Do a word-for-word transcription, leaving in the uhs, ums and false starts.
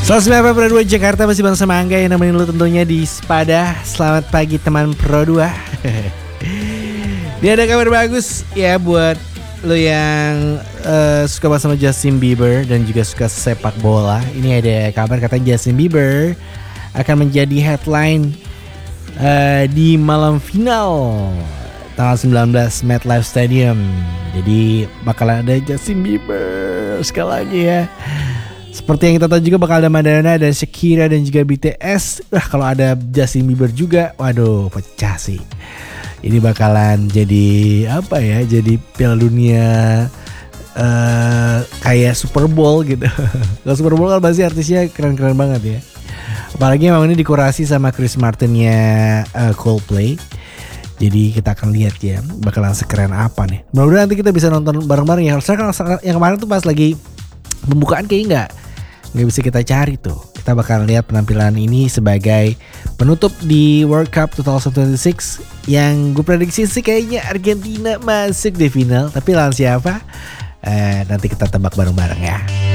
seratus sembilan puluh dua Jakarta masih bareng sama Angga yang nemenin lu tentunya di Sepada. Selamat pagi teman Pro dua. Ini ada kabar bagus ya buat lu yang uh, suka banget sama Justin Bieber dan juga suka sepak bola. Ini ada kabar katanya Justin Bieber akan menjadi headline uh, di malam final tanggal sembilan belas MetLife Stadium. Jadi bakal ada Justin Bieber sekali lagi ya. Seperti yang kita tahu juga bakal ada Madonna dan Shakira dan juga B T S. Wah, kalau ada Justin Bieber juga, waduh pecah sih. Ini bakalan jadi apa ya? Jadi Piala Dunia uh, kayak Super Bowl gitu. Kalau Super Bowl kan pasti artisnya keren-keren banget ya. Apalagi memang ini dikurasi sama Chris Martinnya uh, Coldplay. Jadi kita akan lihat ya bakalan sekeren apa nih. Mudah-mudahan nanti kita bisa nonton bareng-bareng ya. Soalnya kalau yang kemarin tuh pas lagi pembukaan kayaknya nggak nggak bisa kita cari tuh. Kita bakal lihat penampilan ini sebagai penutup di World Cup dua ribu dua puluh enam yang gue prediksi sih kayaknya Argentina masuk di final. Tapi lawan siapa? Eh, nanti kita tebak bareng-bareng ya.